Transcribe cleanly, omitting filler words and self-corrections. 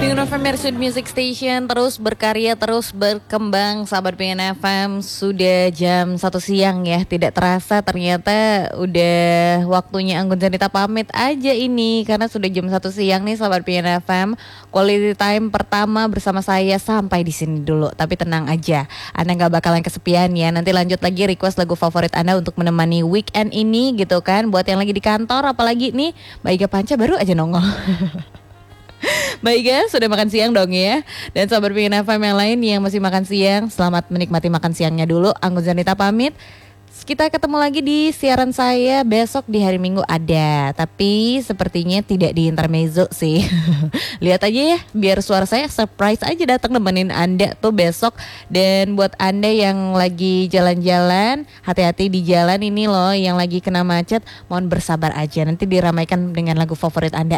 Nova Mercury Music Station terus berkarya, terus berkembang. Sahabat Pengen FM, sudah jam 1 siang ya. Tidak terasa ternyata udah waktunya Anggun Zanita pamit aja ini. Karena sudah jam 1 siang nih sahabat Pengen FM. Quality time pertama bersama saya sampai di sini dulu. Tapi tenang aja, Anda gak bakalan kesepian ya. Nanti lanjut lagi request lagu favorit Anda untuk menemani weekend ini gitu kan. Buat yang lagi di kantor, apalagi nih Mbak Iga Panca baru aja nongol. Mbak Iga sudah makan siang dong ya. Dan sahabat Pengen FM yang lain yang masih makan siang, selamat menikmati makan siangnya dulu. Anggun Zanita pamit. Kita ketemu lagi di siaran saya besok di hari Minggu ada. Tapi sepertinya tidak di intermezzo sih. Lihat aja ya, biar suara saya surprise aja datang nemenin Anda tuh besok. Dan buat Anda yang lagi jalan-jalan, hati-hati di jalan ini loh, yang lagi kena macet, mohon bersabar aja. Nanti diramaikan dengan lagu favorit Anda